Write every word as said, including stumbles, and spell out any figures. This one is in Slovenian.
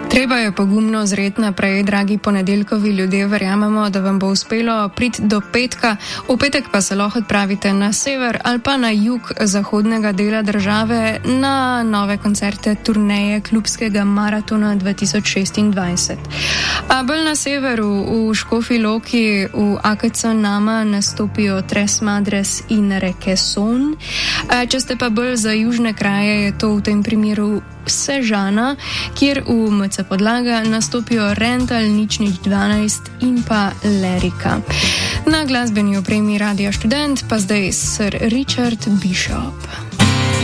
Treba je pogumno zreti naprej, dragi ponedeljkovi ljudje, verjamemo, da vam bo uspelo priti do petka. V petek pa se lahko odpravite na sever ali pa na jug zahodnega dela države na nove koncerte turneje klubskega maratona dva tisoč šestindvajset. A bolj na severu, v Škofji Loki, v A K C Nama nastopijo Tres Madres in Requesón. Če ste pa bolj za južne kraje, je to v tem primeru Sežana, kjer v M C Podlaga nastopijo Rental, nič nič dvanajst in pa Lerika. Na glasbeni opremi Radia Študent pa zdaj Sir Richard Bishop.